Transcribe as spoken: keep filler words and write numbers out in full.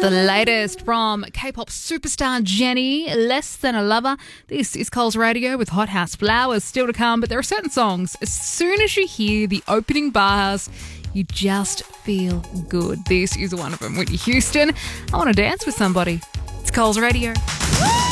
The latest from K-pop superstar Jennie, Less Than a Lover. This is Coles Radio with Hot House Flowers still to come, but there are certain songs, as soon as you hear the opening bars, you just feel good. This is one of them. Whitney Houston, I Want to Dance with Somebody. It's Coles Radio.